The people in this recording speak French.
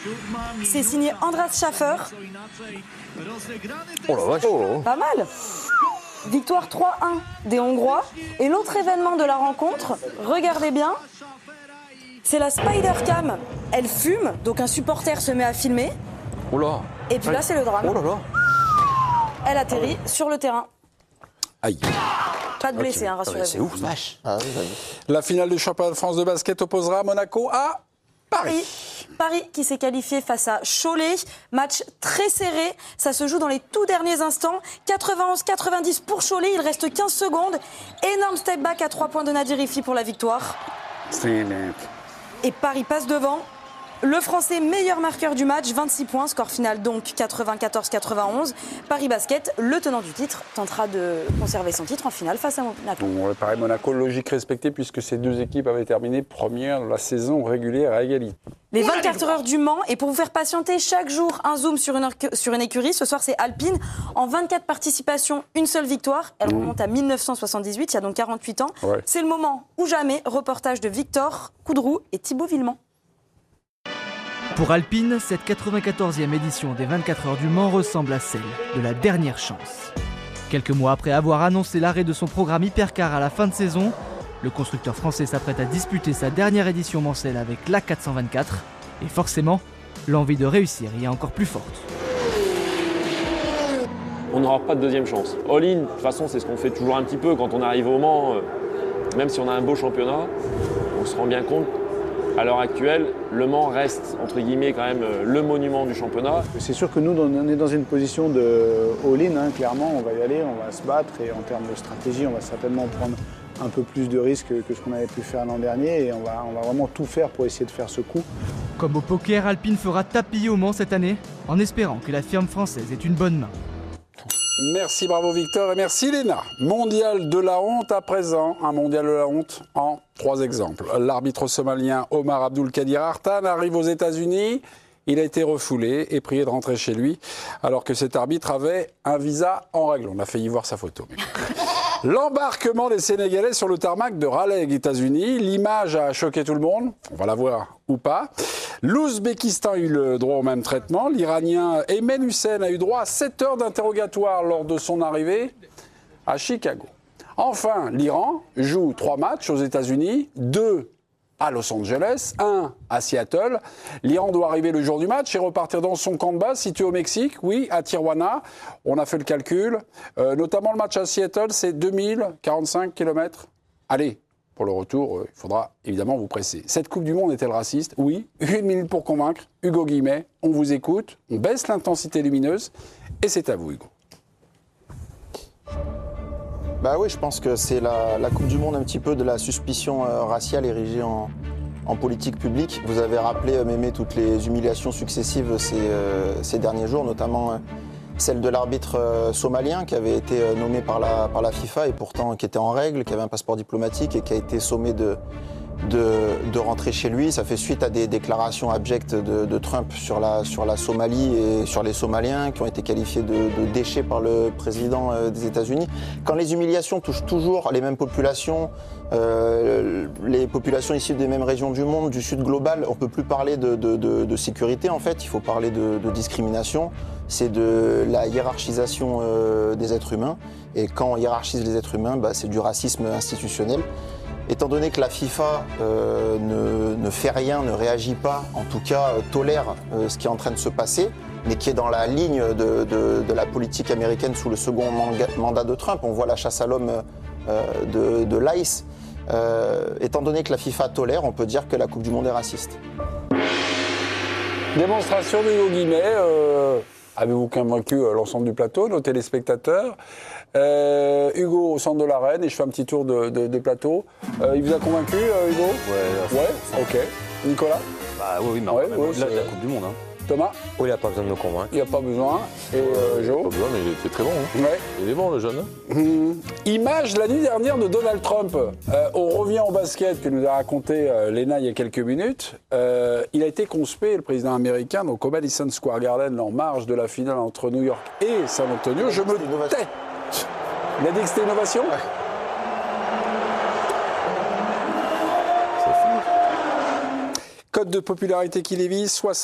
C'est signé Andras Schaffer. Oh la vache. Pas mal. Victoire 3-1 des Hongrois. Et l'autre événement de la rencontre, regardez bien, c'est la Spider Cam. Elle fume, donc un supporter se met à filmer. Oh là. Et puis là, c'est le drame. Oh là là. Elle atterrit sur le terrain. Aïe. Pas de blessés, hein, rassurez-vous. C'est ouf, vache. La finale du championnat de France de basket opposera Monaco à Paris. Paris qui s'est qualifié face à Cholet. Match très serré. Ça se joue dans les tout derniers instants. 91-90 pour Cholet. Il reste 15 secondes. Énorme step back à 3 points de Nadir Riffi pour la victoire. Et Paris passe devant. Le Français meilleur marqueur du match, 26 points, score final donc 94-91. Paris Basket, le tenant du titre, tentera de conserver son titre en finale face à Monaco. Bon, Paris-Monaco, logique respectée puisque ces deux équipes avaient terminé première de la saison régulière à égalité. Les 24 heures du Mans, et pour vous faire patienter chaque jour un zoom sur une écurie, ce soir c'est Alpine. En 24 participations, une seule victoire. Elle remonte à 1978, il y a donc 48 ans. Ouais. C'est le moment ou jamais, reportage de Victor Coudroux et Thibaut Villemont. Pour Alpine, cette 94e édition des 24 heures du Mans ressemble à celle de la dernière chance. Quelques mois après avoir annoncé l'arrêt de son programme Hypercar à la fin de saison, le constructeur français s'apprête à disputer sa dernière édition mancelle avec l'A424. Et forcément, l'envie de réussir y est encore plus forte. On n'aura pas de deuxième chance. All-in, de toute façon, c'est ce qu'on fait toujours un petit peu quand on arrive au Mans. Même si on a un beau championnat, on se rend bien compte. À l'heure actuelle, Le Mans reste, entre guillemets, quand même le monument du championnat. C'est sûr que nous, on est dans une position de all-in, hein, clairement, on va y aller, on va se battre et en termes de stratégie, on va certainement prendre un peu plus de risques que ce qu'on avait pu faire l'an dernier et on va vraiment tout faire pour essayer de faire ce coup. Comme au poker, Alpine fera tapis au Mans cette année, en espérant que la firme française ait une bonne main. Merci, bravo Victor et merci Léna. Mondial de la honte à présent, un mondial de la honte en 3 exemples. L'arbitre somalien Omar Abdulkadir Artan arrive aux États-Unis. Il a été refoulé et prié de rentrer chez lui alors que cet arbitre avait un visa en règle. On a failli voir sa photo. L'embarquement des Sénégalais sur le tarmac de Raleigh, États-Unis. L'image a choqué tout le monde. On va la voir ou pas. L'Ouzbékistan a eu le droit au même traitement. L'Iranien Ayman Hussein a eu droit à 7 heures d'interrogatoire lors de son arrivée à Chicago. Enfin, l'Iran joue 3 matchs aux États-Unis, 2 à Los Angeles, 1 à Seattle. L'Iran doit arriver le jour du match et repartir dans son camp de base situé au Mexique, oui, à Tijuana. On a fait le calcul. Notamment le match à Seattle, c'est 2045 km. Allez, pour le retour, il faudra évidemment vous presser. Cette Coupe du Monde est-elle raciste? Oui. 1 minute pour convaincre. Hugo Guillemet, on vous écoute. On baisse l'intensité lumineuse. Et c'est à vous, Hugo. Bah oui, je pense que c'est la Coupe du Monde un petit peu de la suspicion raciale érigée en politique publique. Vous avez rappelé, Mémé, toutes les humiliations successives ces derniers jours, notamment celle de l'arbitre somalien qui avait été nommé par la FIFA et pourtant qui était en règle, qui avait un passeport diplomatique et qui a été sommé de rentrer chez lui. Ça fait suite à des déclarations abjectes de Trump sur la Somalie et sur les Somaliens qui ont été qualifiés de déchets par le président des États-Unis. Quand les humiliations touchent toujours les mêmes populations, les populations issues des mêmes régions du monde, du Sud global, on ne peut plus parler de sécurité en fait, il faut parler de discrimination. C'est de la hiérarchisation des êtres humains. Et quand on hiérarchise les êtres humains, c'est du racisme institutionnel. Étant donné que la FIFA ne fait rien, ne réagit pas, en tout cas tolère ce qui est en train de se passer, mais qui est dans la ligne de la politique américaine sous le second mandat de Trump, on voit la chasse à l'homme de l'ICE. Étant donné que la FIFA tolère, on peut dire que la Coupe du Monde est raciste. Démonstration de Hugo Guillemet. Avez-vous convaincu l'ensemble du plateau, nos téléspectateurs? Hugo au centre de l'arène et je fais un petit tour de plateau. Il vous a convaincu, Hugo? Ouais, ok. Nicolas? Bah oui, mais ouais, au-delà de la Coupe du Monde. Hein. Thomas? Oui, il n'a pas besoin de me convaincre. Il n'y a pas besoin. Et Jo? Pas besoin, mais il était très bon. Hein. Ouais. Il est bon, le jeune. Image la nuit dernière de Donald Trump. On revient au basket que nous a raconté Léna il y a quelques minutes. Il a été conspué, le président américain, donc au Madison Square Garden, en marge de la finale entre New York et San Antonio. Je me tais. Il a dit que c'était innovation? Ouais. Code de popularité qui les vise,